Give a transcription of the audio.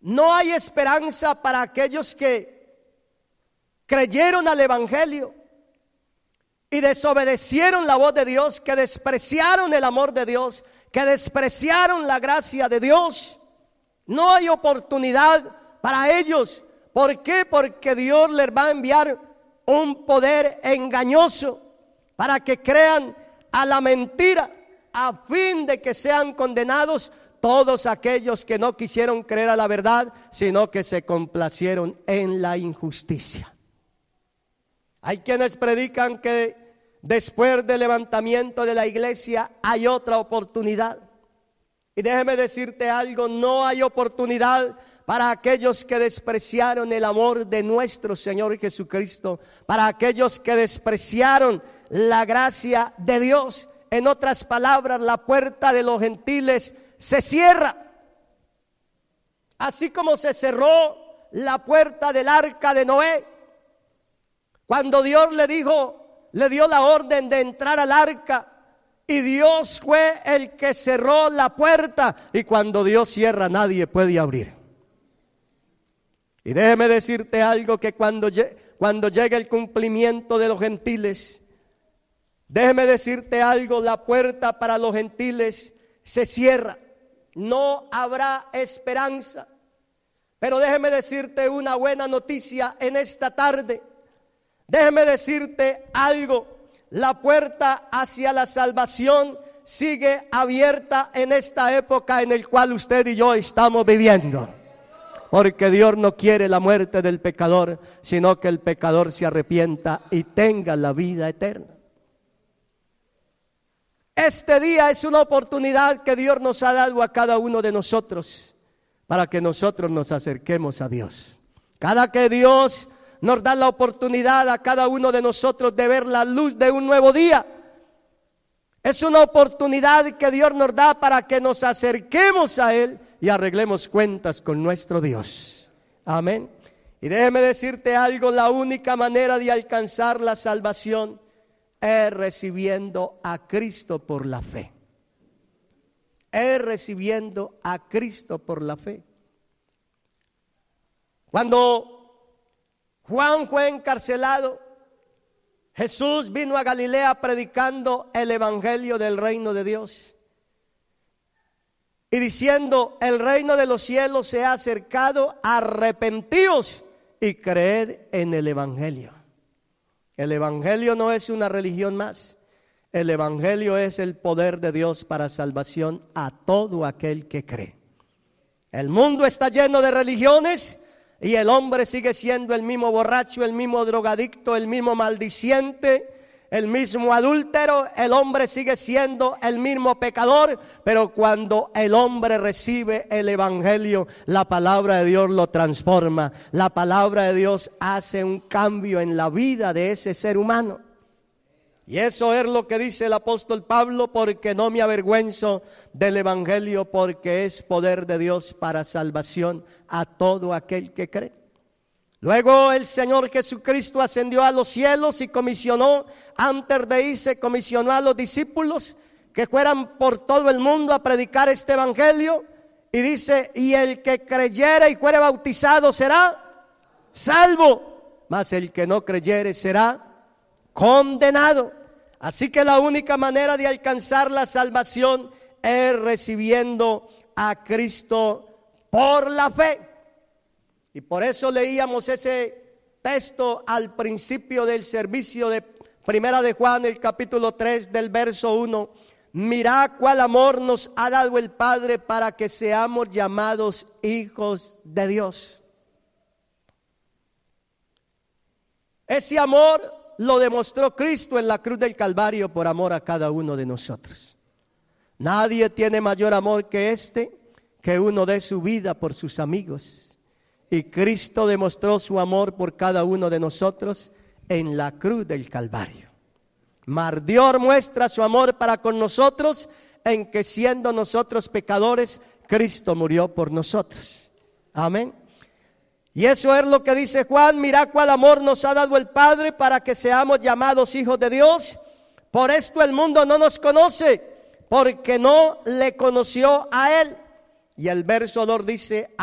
No hay esperanza para aquellos que creyeron al Evangelio y desobedecieron la voz de Dios, que despreciaron el amor de Dios, que despreciaron la gracia de Dios. No hay oportunidad para ellos. ¿Por qué? Porque Dios les va a enviar un poder engañoso para que crean a la mentira, a fin de que sean condenados todos aquellos que no quisieron creer a la verdad, sino que se complacieron en la injusticia. Hay quienes predican que después del levantamiento de la iglesia hay otra oportunidad. Y déjeme decirte algo, no hay oportunidad para aquellos que despreciaron el amor de nuestro Señor Jesucristo, para aquellos que despreciaron la gracia de Dios. En otras palabras, la puerta de los gentiles se cierra. Así como se cerró la puerta del arca de Noé, cuando Dios le dio la orden de entrar al arca, y Dios fue el que cerró la puerta, y cuando Dios cierra nadie puede abrir. Y déjeme decirte algo, que cuando llegue el cumplimiento de los gentiles, déjeme decirte algo, la puerta para los gentiles se cierra, no habrá esperanza. Pero déjeme decirte una buena noticia en esta tarde. Déjeme decirte algo, la puerta hacia la salvación sigue abierta en esta época en la cual usted y yo estamos viviendo. Porque Dios no quiere la muerte del pecador, sino que el pecador se arrepienta y tenga la vida eterna. Este día es una oportunidad que Dios nos ha dado a cada uno de nosotros para que nosotros nos acerquemos a Dios. Cada que Dios nos da la oportunidad a cada uno de nosotros de ver la luz de un nuevo día, es una oportunidad que Dios nos da para que nos acerquemos a Él y arreglemos cuentas con nuestro Dios. Amén. Y déjeme decirte algo, la única manera de alcanzar la salvación es recibiendo a Cristo por la fe. Es recibiendo a Cristo por la fe. Cuando Juan fue encarcelado, Jesús vino a Galilea predicando el evangelio del reino de Dios y diciendo: el reino de los cielos se ha acercado, arrepentíos y creed en el evangelio. El evangelio no es una religión más. El evangelio es el poder de Dios para salvación a todo aquel que cree. El mundo está lleno de religiones y el hombre sigue siendo el mismo borracho, el mismo drogadicto, el mismo maldiciente, el mismo adúltero. El hombre sigue siendo el mismo pecador, pero cuando el hombre recibe el evangelio, la palabra de Dios lo transforma. La palabra de Dios hace un cambio en la vida de ese ser humano. Y eso es lo que dice el apóstol Pablo: porque no me avergüenzo del evangelio, porque es poder de Dios para salvación a todo aquel que cree. Luego el Señor Jesucristo ascendió a los cielos y comisionó, antes de irse, comisionó a los discípulos que fueran por todo el mundo a predicar este evangelio. Y dice: y el que creyere y fuere bautizado será salvo, mas el que no creyere será condenado. Así que la única manera de alcanzar la salvación es recibiendo a Cristo por la fe. Y por eso leíamos ese texto al principio del servicio de Primera de Juan, el capítulo 3 del verso 1. Mirad cuál amor nos ha dado el Padre para que seamos llamados hijos de Dios. Ese amor lo demostró Cristo en la cruz del Calvario por amor a cada uno de nosotros. Nadie tiene mayor amor que este, que uno dé su vida por sus amigos. Y Cristo demostró su amor por cada uno de nosotros en la cruz del Calvario. Mas Dios muestra su amor para con nosotros en que, siendo nosotros pecadores, Cristo murió por nosotros. Amén. Y eso es lo que dice Juan: mirad cuál amor nos ha dado el Padre para que seamos llamados hijos de Dios. Por esto el mundo no nos conoce, porque no le conoció a Él. Y el verso 2 dice: